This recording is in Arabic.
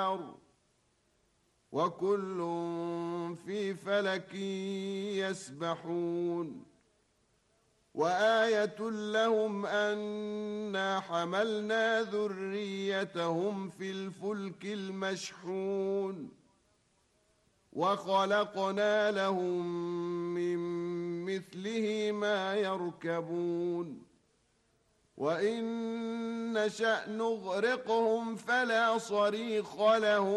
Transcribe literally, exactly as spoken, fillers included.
البحر وكل في فلك يسبحون وآية لهم أنا حملنا ذريتهم في الفلك المشحون وخلقنا لهم من مثله ما يركبون وإن نشأ نغرقهم فلا صريخ لهم